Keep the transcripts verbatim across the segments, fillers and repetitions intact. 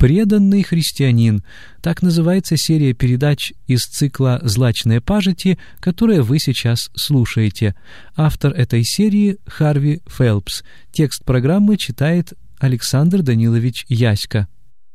преданный христианин. Так называется серия передач из цикла «Злачные пажити», которые вы сейчас слушаете. Автор этой серии — Харви Фелпс. Текст программы читает Александр Данилович Яська.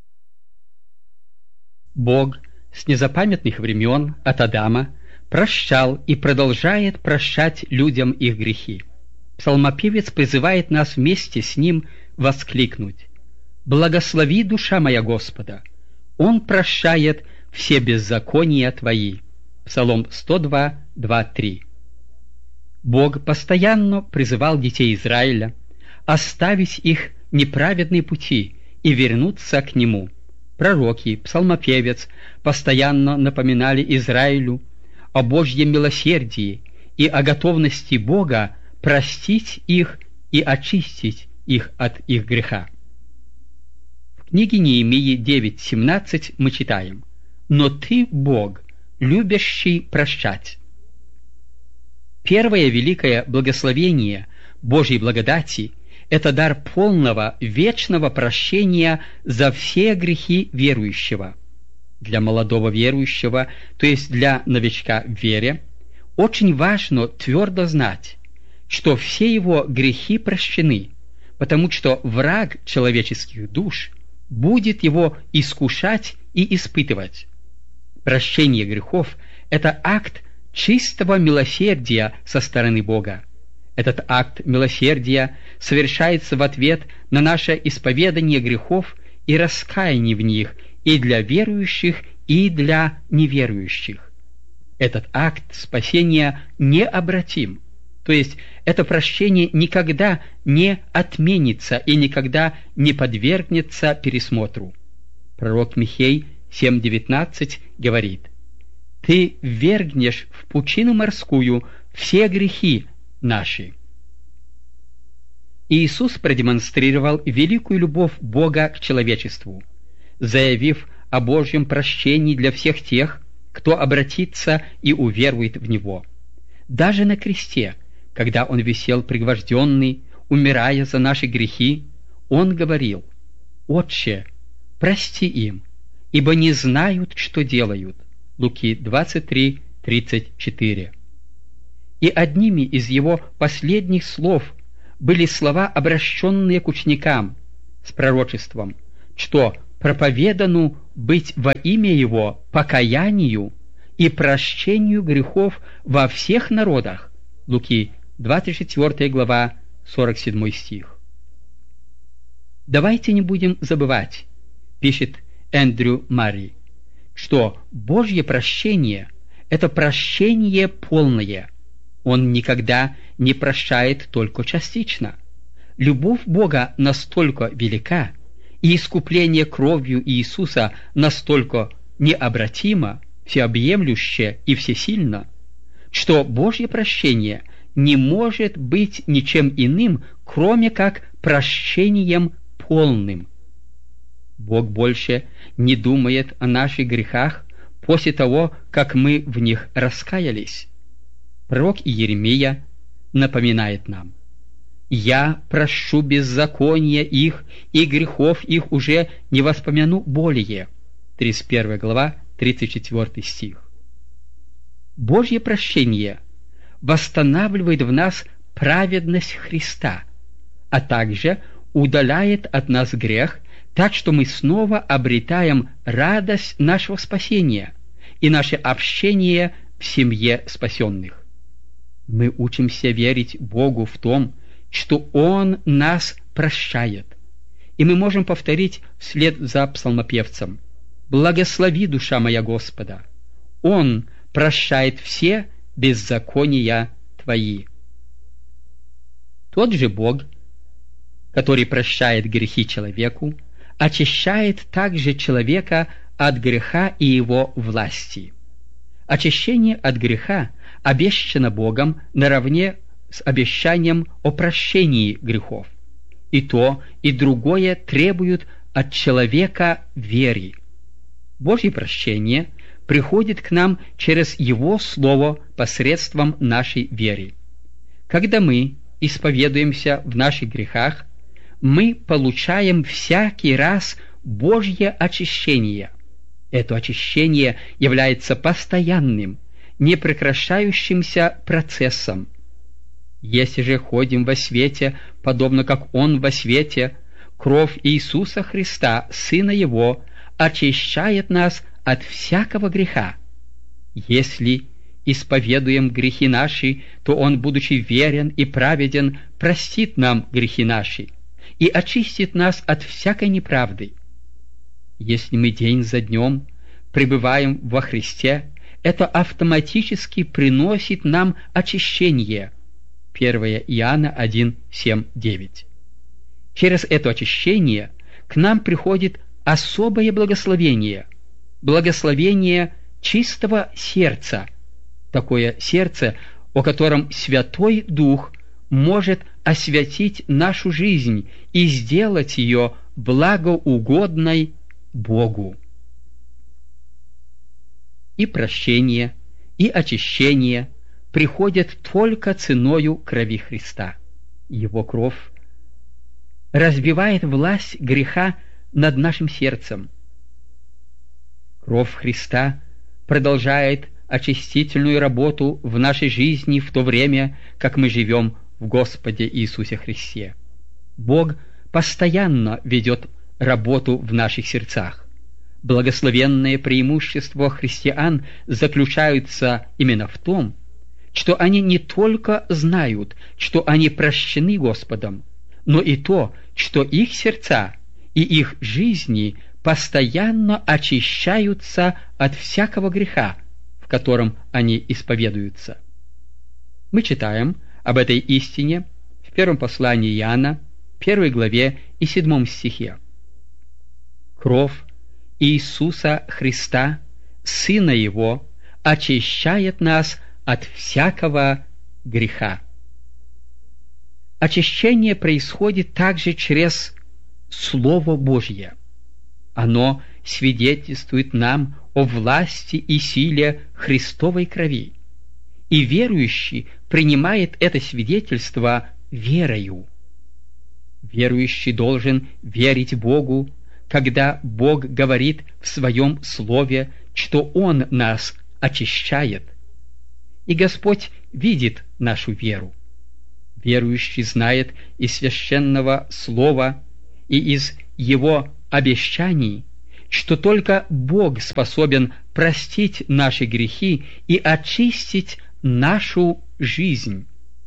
Бог с незапамятных времен от Адама прощал и продолжает прощать людям их грехи. Псалмопевец призывает нас вместе с ним воскликнуть: «Благослови, душа моя, Господа! Он прощает все беззакония твои». Псалом сто два, два, три. Бог постоянно призывал детей Израиля оставить их неправедные пути и вернуться к Нему. Пророки, псалмопевец постоянно напоминали Израилю о Божьем милосердии и о готовности Бога простить их и очистить их от их греха. В книге Неемии девять семнадцать мы читаем: «Но ты, Бог, любящий прощать». Первое великое благословение Божьей благодати — это дар полного вечного прощения за все грехи верующего. Для молодого верующего, то есть для новичка в вере, очень важно твердо знать, что все его грехи прощены, потому что враг человеческих душ будет его искушать и испытывать. Прощение грехов — это акт чистого милосердия со стороны Бога. Этот акт милосердия совершается в ответ на наше исповедание грехов и раскаяние в них и для верующих, и для неверующих. Этот акт спасения необратим, то есть это прощение никогда не отменится и никогда не подвергнется пересмотру. Пророк Михей семь девятнадцать говорит: «Ты ввергнешь в пучину морскую все грехи наши». Иисус продемонстрировал великую любовь Бога к человечеству, заявив о Божьем прощении для всех тех, кто обратится и уверует в Него. Даже на кресте, когда Он висел пригвожденный, умирая за наши грехи, Он говорил: «Отче, прости им, ибо не знают, что делают». Луки двадцать три тридцать четыре. И одними из Его последних слов были слова, обращенные к ученикам, с пророчеством, что проповедану быть во имя Его покаянию и прощению грехов во всех народах. Луки двадцать четвёртая глава, сорок седьмой стих. Давайте не будем забывать, пишет Эндрю Марри, что Божье прощение — это прощение полное. Он никогда не прощает только частично. Любовь Бога настолько велика, и искупление кровью Иисуса настолько необратимо, всеобъемлюще и всесильно, что Божье прощение не может быть ничем иным, кроме как прощением полным. Бог больше не думает о наших грехах после того, как мы в них раскаялись. Пророк Иеремия напоминает нам: «Я прощу беззакония их, и грехов их уже не воспомяну более». тридцать первая глава, тридцать четвёртый стих. Божье прощение восстанавливает в нас праведность Христа, а также удаляет от нас грех, так что мы снова обретаем радость нашего спасения и наше общение в семье спасенных. Мы учимся верить Богу в том, что Он нас прощает, и мы можем повторить вслед за псалмопевцем: «Благослови, душа моя, Господа! Он прощает все беззакония твои». Тот же Бог, который прощает грехи человеку, очищает также человека от греха и его власти. Очищение от греха обещано Богом наравне с обещанием о прощении грехов. И то, и другое требуют от человека веры. Божье прощение приходит к нам через Его Слово посредством нашей веры. Когда мы исповедуемся в наших грехах, мы получаем всякий раз Божье очищение. Это очищение является постоянным, непрекращающимся процессом. Если же ходим во свете, подобно как Он во свете, кровь Иисуса Христа, Сына Его, очищает нас от всякого греха. Если исповедуем грехи наши, то Он, будучи верен и праведен, простит нам грехи наши и очистит нас от всякой неправды. Если мы день за днем пребываем во Христе, это автоматически приносит нам очищение. первое Иоанна один, семь, девять. Через это очищение к нам приходит особое благословение, благословение чистого сердца, такое сердце, о котором Святой Дух может освятить нашу жизнь и сделать ее благоугодной Богу. И прощение, и очищение приходят только ценою крови Христа. Его кровь разбивает власть греха над нашим сердцем. Кровь Христа продолжает очистительную работу в нашей жизни в то время, как мы живем в Господе Иисусе Христе. Бог постоянно ведет работу в наших сердцах. Благословенное преимущество христиан заключается именно в том, что они не только знают, что они прощены Господом, но и то, что их сердца и их жизни постоянно очищаются от всякого греха, в котором они исповедуются. Мы читаем об этой истине в первом послании Иоанна, первой главе и седьмом стихе. «Кровь Иисуса Христа, Сына Его, очищает нас от всякого греха». Очищение происходит также через Слово Божье. Оно свидетельствует нам о власти и силе Христовой крови, и верующий принимает это свидетельство верою. Верующий должен верить Богу, когда Бог говорит в Своем Слове, что Он нас очищает. И Господь видит нашу веру. Верующий знает из Священного Слова и из Его обещаний, что только Бог способен простить наши грехи и очистить нашу жизнь.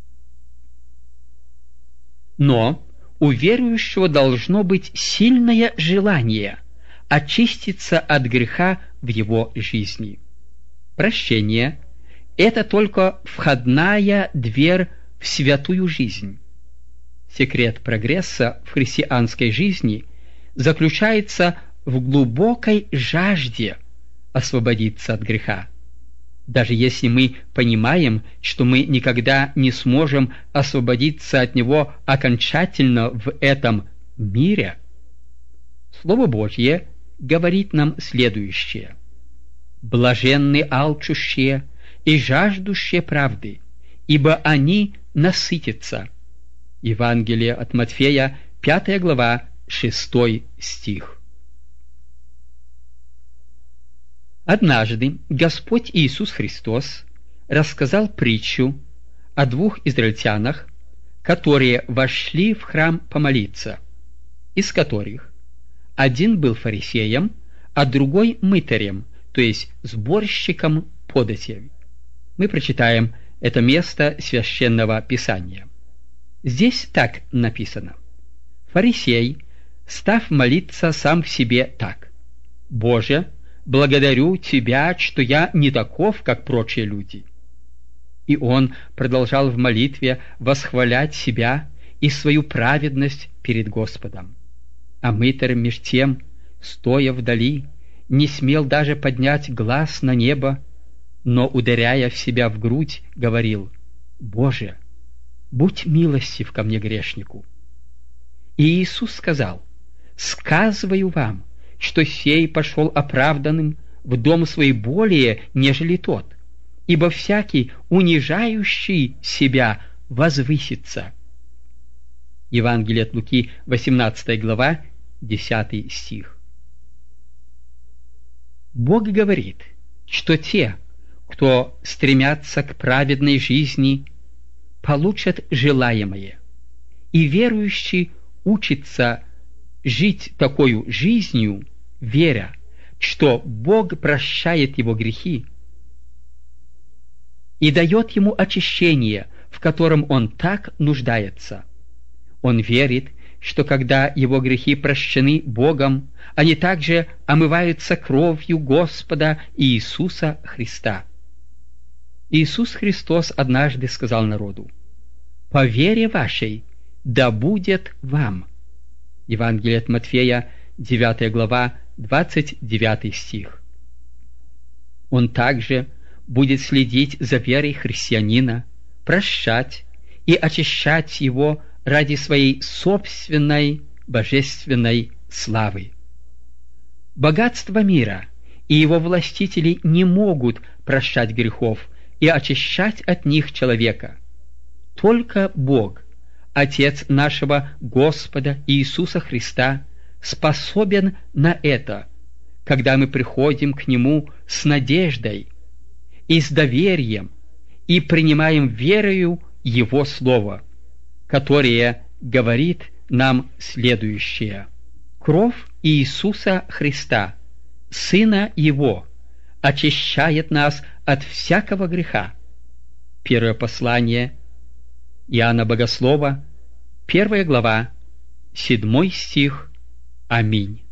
Но у верующего должно быть сильное желание очиститься от греха в его жизни. Прощение – это только входная дверь в святую жизнь. Секрет прогресса в христианской жизни заключается в глубокой жажде освободиться от греха. Даже если мы понимаем, что мы никогда не сможем освободиться от него окончательно в этом мире, Слово Божье говорит нам следующее: «Блаженны алчущие и жаждущие правды, ибо они насытятся». Евангелие от Матфея, пятая глава, шестой стих. Однажды Господь Иисус Христос рассказал притчу о двух израильтянах, которые вошли в храм помолиться, из которых один был фарисеем, а другой мытарем, то есть сборщиком податей. Мы прочитаем это место Священного Писания. Здесь так написано: «Фарисей, став молиться сам в себе так: Боже, благодарю Тебя, что я не таков, как прочие люди». И он продолжал в молитве восхвалять себя и свою праведность перед Господом. А мытарь меж тем, стоя вдали, не смел даже поднять глаз на небо, но, ударяя в себя в грудь, говорил: «Боже, будь милостив ко мне, грешнику». И Иисус сказал: «Сказываю вам, что сей пошел оправданным в дом свой более, нежели тот, ибо всякий, унижающий себя, возвысится». Евангелие от Луки, восемнадцатая глава, десятый стих. Бог говорит, что те, кто стремятся к праведной жизни, получат желаемое, и верующий учится жить такой жизнью, веря, что Бог прощает его грехи и дает ему очищение, в котором он так нуждается. Он верит, что когда его грехи прощены Богом, они также омываются кровью Господа Иисуса Христа. Иисус Христос однажды сказал народу: «По вере вашей да будет вам». Евангелие от Матфея, девятая глава, двадцать девятый стих. Он также будет следить за верой христианина, прощать и очищать его ради своей собственной божественной славы. Богатство мира и его властители не могут прощать грехов и очищать от них человека. Только Бог, Отец нашего Господа Иисуса Христа, способен на это, когда мы приходим к Нему с надеждой и с доверием и принимаем верою Его Слово, которое говорит нам следующее: «Кровь Иисуса Христа, Сына Его, очищает нас от всякого греха». Первое послание Иоанна Богослова, первая глава, седьмой стих. Аминь.